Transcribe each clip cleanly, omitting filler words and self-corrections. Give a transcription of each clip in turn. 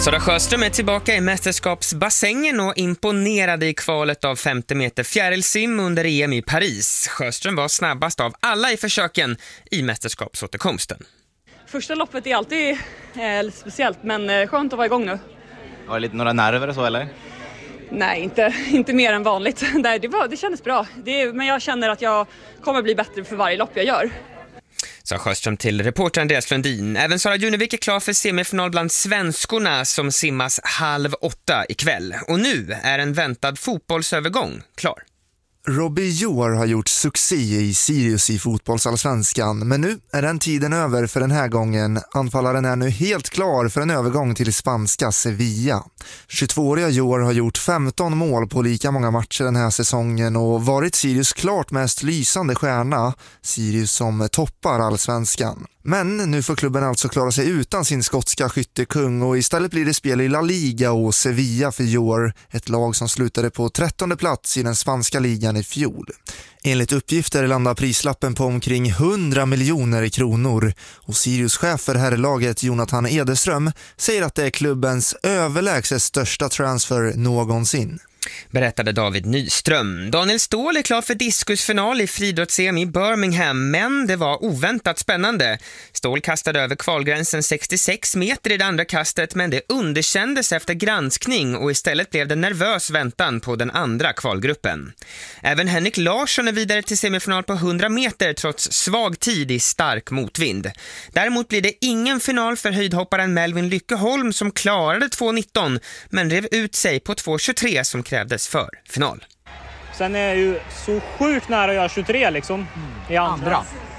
Sara Sjöström är tillbaka i mästerskapsbassängen och imponerade i kvalet av 50 meter fjärilsim under EM i Paris. Sjöström var snabbast av alla i försöken i mästerskapsåterkomsten. Första loppet är alltid speciellt, men skönt att vara igång nu. Var det lite några nerver och så eller? Nej, inte mer än vanligt. Det kändes bra. Men jag känner att jag kommer bli bättre för varje lopp jag gör. Sa Sjöström till reporter Andreas Lundin. Även Sara Junevik är klar för semifinal bland svenskorna som simmas 7:30 ikväll. Och nu är en väntad fotbollsövergång klar. Robbie Joar har gjort succé i Sirius i fotbollsallsvenskan, men nu är den tiden över för den här gången. Anfallaren är nu helt klar för en övergång till spanska Sevilla. 22-åriga Joar har gjort 15 mål på lika många matcher den här säsongen och varit Sirius klart mest lysande stjärna. Sirius som toppar allsvenskan. Men nu får klubben alltså klara sig utan sin skotska skyttekung och istället blir det spel i La Liga och Sevilla för Joar, ett lag som slutade på 13:e plats i den spanska ligan i fjol. Enligt uppgifter landar prislappen på omkring 100 miljoner kronor och Sirius chef för herrlaget Jonathan Ederström säger att det är klubbens överlägset största transfer någonsin. Berättade David Nyström. Daniel Ståhl är klar för diskusfinal i friidrotts-EM i Birmingham, men det var oväntat spännande. Ståhl kastade över kvalgränsen 66 meter i det andra kastet, men det underkändes efter granskning och istället blev det nervös väntan på den andra kvalgruppen. Även Henrik Larsson är vidare till semifinal på 100 meter trots svag tid i stark motvind. Däremot blir det ingen final för höjdhopparen Melvin Lyckeholm som klarade 2:19 men rev ut sig på 2:23 som krävdes för final. Sen är jag ju så sjukt nära att göra 23 liksom i andra.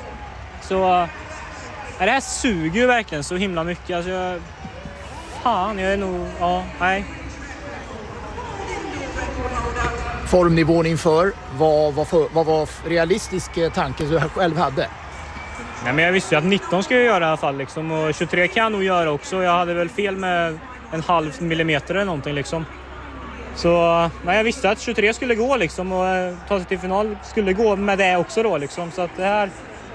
Så det här suger ju verkligen så himla mycket. Alltså jag är nog, nej. Formnivån inför, vad var realistisk tanke du själv hade? Nej, men jag visste ju att 19 ska jag göra i alla fall liksom, och 23 kan jag nog göra också. Jag hade väl fel med 0,5 millimeter eller någonting liksom. Så jag visste att 23 skulle gå liksom och ta sig till final skulle gå med det också då liksom. Så att det här,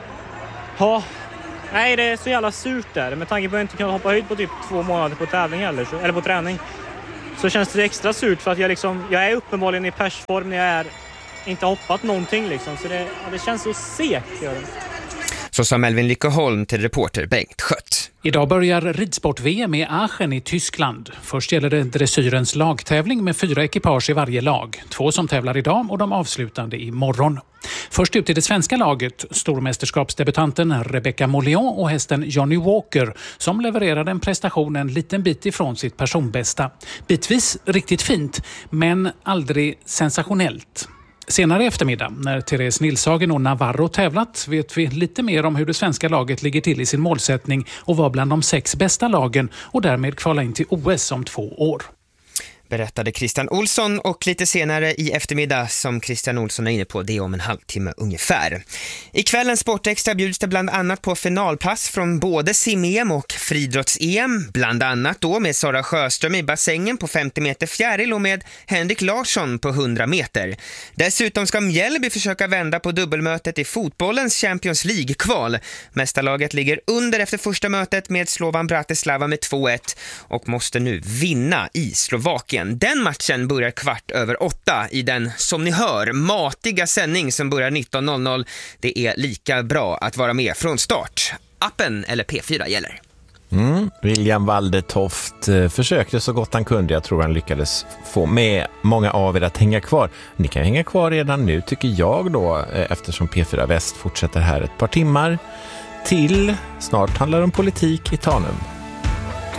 nej det är så jävla surt där. Med tanke på att jag inte kan hoppa höjd på typ 2 månader på tävling eller på träning. Så känns det extra surt för att jag är uppenbarligen i persform när jag är inte hoppat någonting liksom. Så det känns så segt gör det. Så sa Melvin Lyckeholm till reporter Bengt Schött. Idag börjar ridsport-VM i Aachen i Tyskland. Först gäller det dressyrens lagtävling med 4 ekipage i varje lag. 2 som tävlar idag och de avslutande imorgon. Först ut i det svenska laget, stormästerskapsdebutanten Rebecca Molion och hästen Johnny Walker som levererade en prestation en liten bit ifrån sitt personbästa. Bitvis riktigt fint, men aldrig sensationellt. Senare i eftermiddag, när Therese Nilshagen och Navarro tävlat, vet vi lite mer om hur det svenska laget ligger till i sin målsättning och var bland de 6 bästa lagen och därmed kvala in till OS om 2 år. Berättade Christian Olsson och lite senare i eftermiddag som Christian Olsson är inne på det om en halvtimme ungefär. I kvällens Sportextra bjuds det bland annat på finalpass från både sim-EM och friidrotts-EM. Bland annat då med Sara Sjöström i bassängen på 50 meter fjäril och med Henrik Larsson på 100 meter. Dessutom ska Mjällby försöka vända på dubbelmötet i fotbollens Champions League-kval. Mästarlaget ligger under efter första mötet med Slovan Bratislava med 2-1 och måste nu vinna i Slovakien. Den matchen börjar 7:15 i den, som ni hör, matiga sändning som börjar 19:00. Det är lika bra att vara med från start. Appen eller P4 gäller. William Waldetoft försökte så gott han kunde. Jag tror han lyckades få med många av er att hänga kvar. Ni kan hänga kvar redan nu tycker jag då, eftersom P4 Väst fortsätter här ett par timmar till. Snart handlar det om politik i Tanum.